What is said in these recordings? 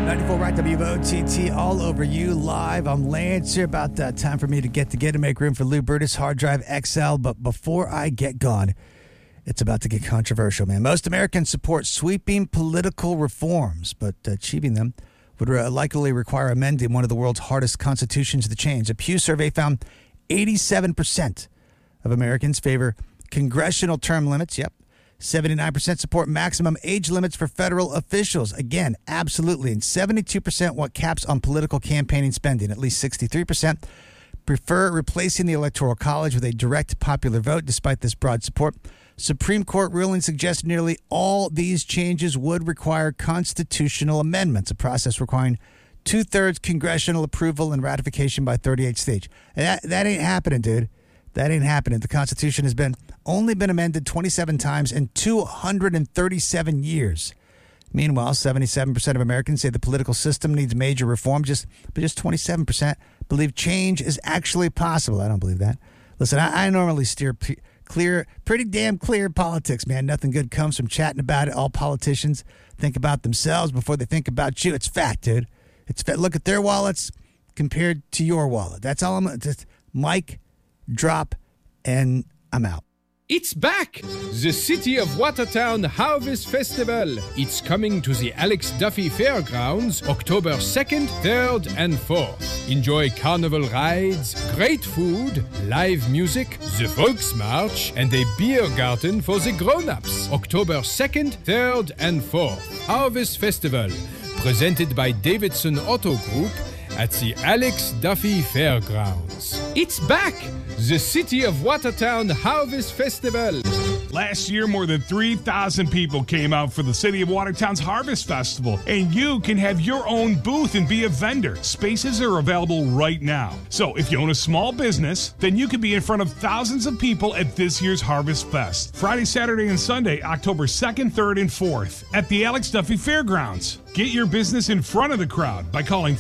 94 Rock WOTT all over you live. I'm Lance here. About time for me to get and make room for Lou Brutus Hard Drive XL. But before I get gone, it's about to get controversial, man. Most Americans support sweeping political reforms, but achieving them would likely require amending one of the world's hardest constitutions to change. A Pew survey found 87% of Americans favor congressional term limits. Yep. 79% support maximum age limits for federal officials. Again, absolutely. And 72% want caps on political campaigning spending. At least 63% prefer replacing the Electoral College with a direct popular vote. Despite this broad support, Supreme Court ruling suggests nearly all these changes would require constitutional amendments, a process requiring two-thirds congressional approval and ratification by 38 states. And that ain't happening, dude. That ain't happening. The Constitution has only been amended 27 times in 237 years. Meanwhile, 77% of Americans say the political system needs major reform, but just 27% believe change is actually possible. I don't believe that. Listen, I normally steer pretty damn clear politics, man. Nothing good comes from chatting about it. All politicians think about themselves before they think about you. It's fact, dude. It's fact. Look at their wallets compared to your wallet. That's all I'm just Mike. Drop, and I'm out. It's back! The City of Watertown Harvest Festival. It's coming to the Alex Duffy Fairgrounds October 2nd, 3rd, and 4th. Enjoy carnival rides, great food, live music, the Volksmarch, and a beer garden for the grown-ups. October 2nd, 3rd, and 4th. Harvest Festival, presented by Davidson Auto Group at the Alex Duffy Fairgrounds. It's back! The City of Watertown Harvest Festival. Last year, more than 3,000 people came out for the City of Watertown's Harvest Festival, and you can have your own booth and be a vendor. Spaces are available right now. So if you own a small business, then you can be in front of thousands of people at this year's Harvest Fest. Friday, Saturday, and Sunday, October 2nd, 3rd, and 4th at the Alex Duffy Fairgrounds. Get your business in front of the crowd by calling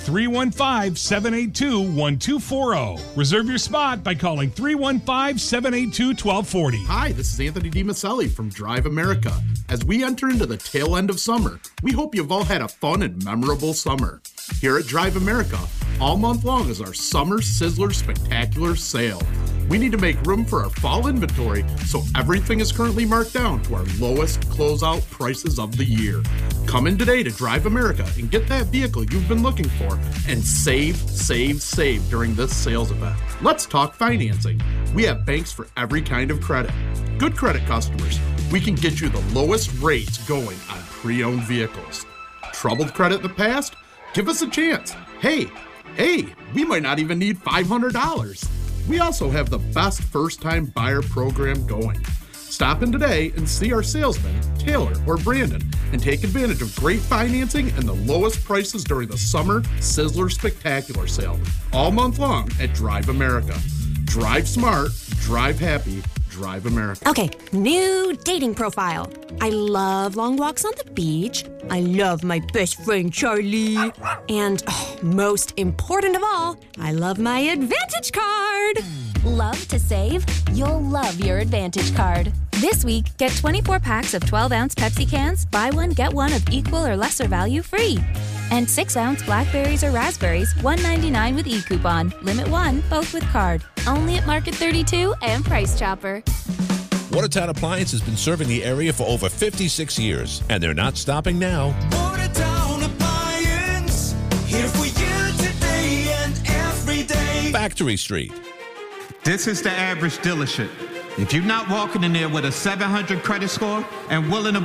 315-782-1240. Reserve your spot by calling 315-782-1240. Hi, this is Anthony DiMaselli from Drive America. As we enter into the tail end of summer, we hope you've all had a fun and memorable summer. Here at Drive America, all month long is our Summer Sizzler Spectacular Sale. We need to make room for our fall inventory, so everything is currently marked down to our lowest closeout prices of the year. Come in today to Drive America and get that vehicle you've been looking for and save during this sales event. Let's talk financing. We have banks for every kind of credit. Good credit customers, we can get you the lowest rates going on pre-owned vehicles. Troubled credit in the past? Give us a chance. Hey, we might not even need $500. We also have the best first-time buyer program going. Stop in today and see our salesmen, Taylor or Brandon, and take advantage of great financing and the lowest prices during the Summer Sizzler Spectacular Sale, all month long at Drive America. Drive smart, drive happy, Drive America. Okay, new dating profile. I love long walks on the beach. I love my best friend Charlie. And most important of all, I love my Advantage card. Love to save? You'll love your Advantage card. This week, get 24 packs of 12-ounce Pepsi cans, buy one, get one of equal or lesser value free. And 6-ounce blackberries or raspberries, $1.99 with e-coupon. Limit 1, both with card. Only at Market 32 and Price Chopper. Watertown Appliance has been serving the area for over 56 years, and they're not stopping now. Watertown Appliance, here for you today and every day. Factory Street. This is the average dealership. If you're not walking in there with a 700 credit score and willing to